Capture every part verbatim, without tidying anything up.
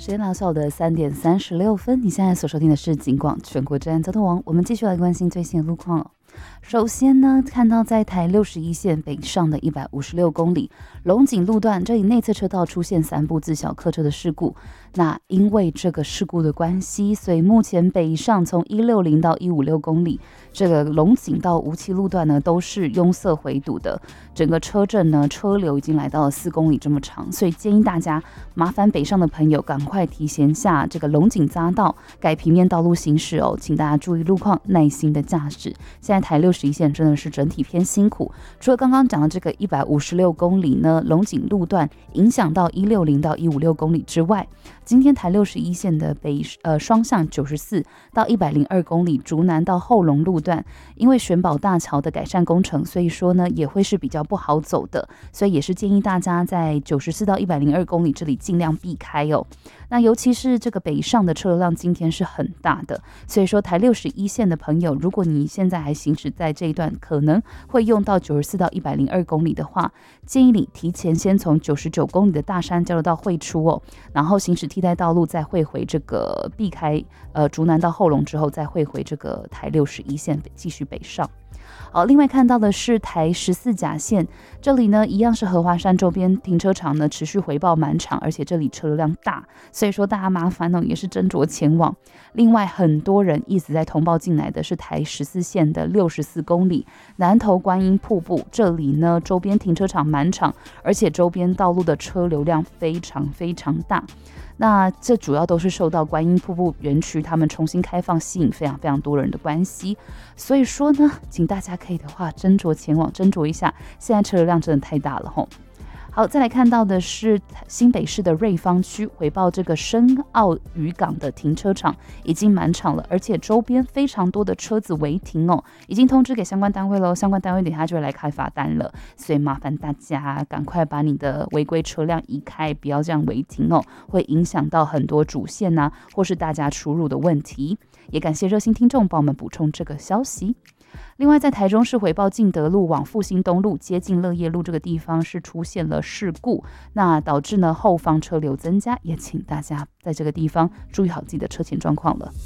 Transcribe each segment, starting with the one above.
时间来到下午的三点三十六分，你现在所收听的是警广全国治安交通网，我们继续来关心最新的路况了。首先呢，看到在台六十一线北上的一百五十六公里龙井路段，这里内侧车道出现三部自小客车的事故。那因为这个事故的关系，所以目前北上从一六零到一五六公里，这个龙井到无期路段呢都是拥塞回堵的，整个车阵呢车流已经来到了四公里这么长，所以建议大家麻烦北上的朋友赶快提前下这个龙井匝道改平面道路行驶哦，请大家注意路况，耐心的驾驶。现在台六十一线真的是整体偏辛苦，除了刚刚讲的这个一百五十六公里呢，龙井路段影响到一六零到一五六公里之外，今天台六十一线的北呃双向九十四到一百零二公里竹南到后龙路段，因为玄宝大桥的改善工程，所以说呢也会是比较不好走的，所以也是建议大家在九十四到一百零二公里这里尽量避开哦。那尤其是这个北上的车流量今天是很大的，所以说台六十一线的朋友，如果你现在还行驶在这一段可能会用到九十四到一百零二公里的话，建议你提前先从九十九公里的大山交流道汇出哦，然后行驶替代道路再汇回这个避开呃竹南到后龙之后，再汇回这个台六十一线继续北上。好，另外看到的是台十四甲线，这里呢一样是荷花山周边停车场呢持续回报满场，而且这里车流量大，所以说大家麻烦呢也是斟酌前往。另外很多人一直在通报进来的是台十四线的六十四公里南投观音瀑布，这里呢周边停车场满场，而且周边道路的车流量非常非常大。那这主要都是受到观音瀑布园区他们重新开放吸引非常非常多人的关系，所以说呢请大家可以的话斟酌前往，斟酌一下，现在车流量真的太大了吼。好，再来看到的是新北市的瑞芳区，回报这个深澳渔港的停车场已经满场了，而且周边非常多的车子违停哦，已经通知给相关单位了，相关单位等一下就会来开罚单了，所以麻烦大家赶快把你的违规车辆移开，不要这样违停哦，会影响到很多主线啊，或是大家出入的问题。也感谢热心听众帮我们补充这个消息。另外，在台中市回报进德路往复兴东路接近乐业路这个地方是出现了事故，那导致呢后方车流增加，也请大家在这个地方注意好自己的车前状况了。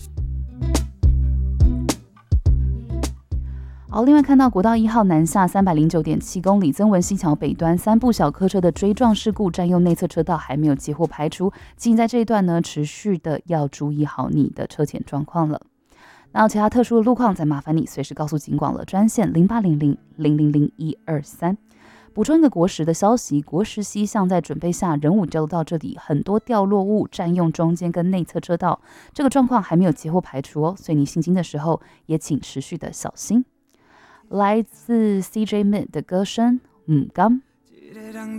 好，另外看到国道一号南下三百零九点七公里曾文溪桥北端三部小客车的追撞事故，占用内侧车道还没有接获排除，请在这一段呢持续的要注意好你的车前状况了。那有其他特殊的路况，再麻烦你随时告诉警广了，专线零八零零零零零一二三。补充一个国十的消息，国十西向在准备下仁武交流道这里很多掉落物占用中间跟内侧车道，这个状况还没有截获排除哦，所以你行经的时候也请持续的小心。来自 C J Mid 的歌声，嗯，刚。